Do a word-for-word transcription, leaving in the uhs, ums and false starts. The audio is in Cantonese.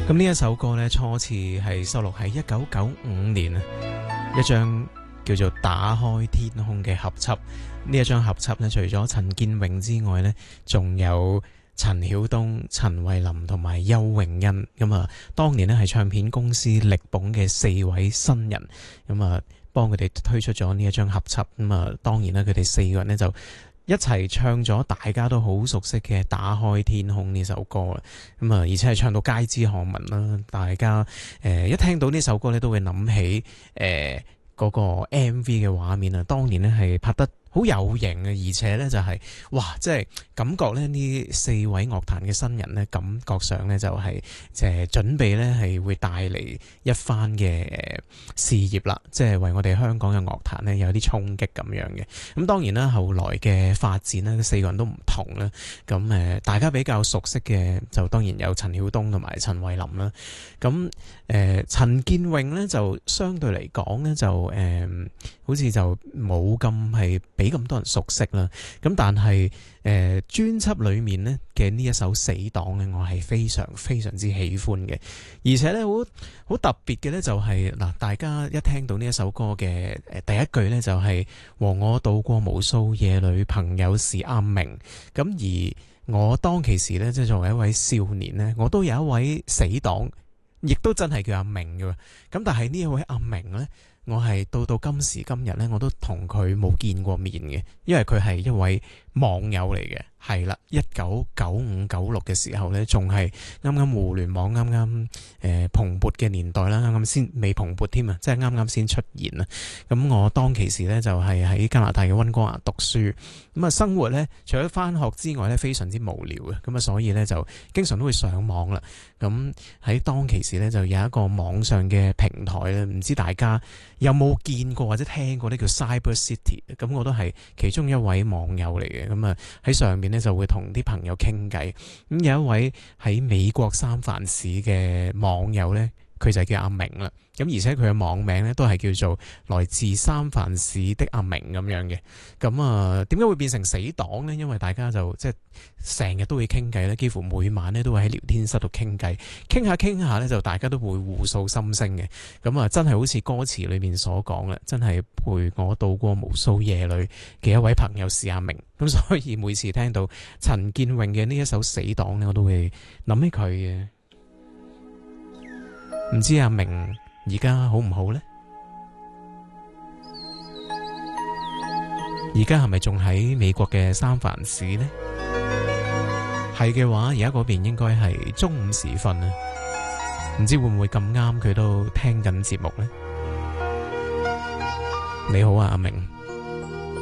咁呢一首歌呢，初次係收錄喺一九九五年啊，一張叫做《打開天空》嘅合輯。呢一張合輯呢，除咗陳建榮之外呢，仲有陳曉東、陳慧琳同埋邱永欣。咁啊，當年呢係唱片公司力捧嘅四位新人，咁啊幫佢哋推出咗呢一張合輯。咁啊，當然啦，佢哋四個人呢就一齊唱咗大家都好熟悉嘅《打開天空》呢首歌啦，咁啊，而且係唱到街知巷聞啦，大家誒、呃、一聽到呢首歌咧，都會諗起誒嗰、呃那個 M V 嘅畫面啊，當年咧係拍得好有型嘅，而且咧就係、是、哇，即係感覺咧呢四位樂壇嘅新人咧，感覺上咧就係即係準備咧係會帶嚟一番嘅事業啦，即係為我哋香港嘅樂壇咧有啲衝擊咁樣嘅。咁當然啦，後來嘅發展咧，四個人都唔同啦。咁誒，大家比較熟悉嘅就當然有陳曉東同埋陳慧琳啦。咁誒，陳建榮咧就相對嚟講咧就誒、呃，好似就冇咁係俾咁多人熟悉啦。咁但係誒專輯裏面咧嘅呢一首死黨咧，我係非常非常之喜歡嘅。而且咧好好特別嘅咧就係、是、嗱，大家一聽到呢一首歌嘅誒第一句咧就係、是、和我渡過無數夜裏，朋友是阿明。咁而我當其時咧，即係作為一位少年咧，我都有一位死黨，亦都真係叫阿明嘅。咁但係呢一位阿明咧，我係到到今時今日咧，我都同佢冇見過面嘅，因為佢係一位網友嚟嘅。係啦，一九九五九六嘅時候咧，仲係啱啱互聯網啱啱誒蓬勃嘅年代啦，啱啱先未蓬勃添啊，即係啱啱先出現啊。咁我當其時咧就係喺加拿大嘅溫哥華讀書，咁啊生活咧除咗返學之外咧非常之無聊嘅，咁啊所以咧就經常都會上網啦。咁喺當其時咧就有一個網上嘅平台咧，唔知大家有冇見過或者聽過呢叫 Cyber City？ 咁我都係其中一位網友嚟嘅，咁啊喺上面咧就會同啲朋友傾偈。咁有一位喺美國三藩市嘅網友咧，佢就叫阿明啦。咁而且佢嘅網名咧都係叫做來自三藩市的阿明咁樣嘅。咁啊，點解會變成死黨呢？因為大家就即係成日都會傾偈咧，幾乎每晚咧都會喺聊天室度傾偈，傾下傾下咧就大家都會互訴心聲嘅。咁啊，真係好似歌詞裏面所講啦，真係陪我度過無數夜裏嘅一位朋友是阿明。咁所以每次聽到陳建榮嘅呢一首死黨咧，我都會諗起佢嘅。唔知阿明而家好唔好呢？而家係咪仲喺美國嘅三藩市呢？係嘅話，而家嗰邊應該係中午時分啊，唔知會唔會咁啱佢都聽緊節目呢？你好啊，阿明。